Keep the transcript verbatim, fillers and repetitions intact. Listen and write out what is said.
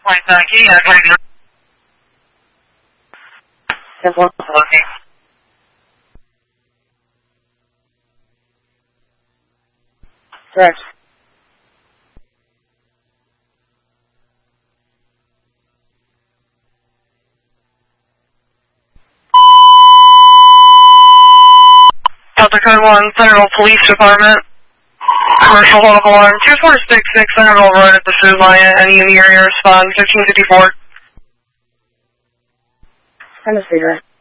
Right, thank you. Yeah, can I do it? Looking. Correct. Delta Code one, Centerville Police Department. Commercial hold up alarm. two four six six Centerville Road at the food line. Any in the area respond. fifteen fifty-four. Hemisphere.